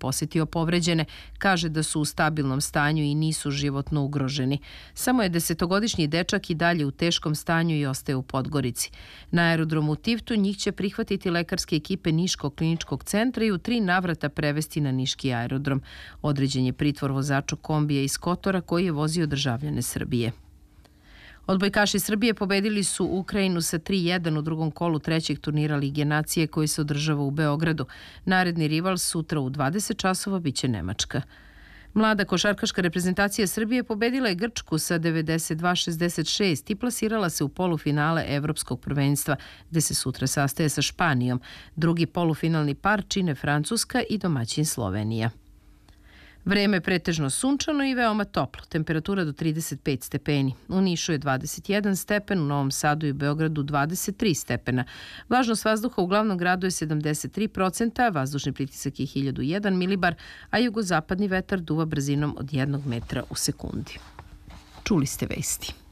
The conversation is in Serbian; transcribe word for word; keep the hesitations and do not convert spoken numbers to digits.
posetio povređene, kaže da su u stabilnom stanju i nisu životno ugroženi. Samo je desetogodišnji dečak i dalje u teškom stanju i ostaje u Podgorici. Na aerodromu u Tivtu njih će prihvatiti lekarske ekipe Niškog kliničkog centra i u tri navrata prevesti na niški aerodrom. Određen je pritvor vozaču kombija iz Kotora koji je vozio državljane Srbije. Odbojkaši Srbije pobedili su Ukrajinu sa tri jedan u drugom kolu trećeg turnira Lige nacije koji se održava u Beogradu. Naredni rival sutra u dvadeset časova biće Nemačka. Mlada košarkaška reprezentacija Srbije pobedila je Grčku sa devedeset dva šezdeset šest i plasirala se u polufinale Evropskog prvenstva, gde se sutra sastaje sa Španijom. Drugi polufinalni par čine Francuska i domaćin Slovenija. Vreme je pretežno sunčano i veoma toplo, temperatura do trideset pet stepeni. U Nišu je dvadeset jedan stepen, u Novom Sadu i Beogradu dvadeset tri stepena. Vlažnost vazduha u glavnom gradu je sedamdeset tri procenta, vazdušni pritisak je hiljadu jedan milibar, a jugozapadni vetar duva brzinom od jednog metra u sekundi. Čuli ste vesti.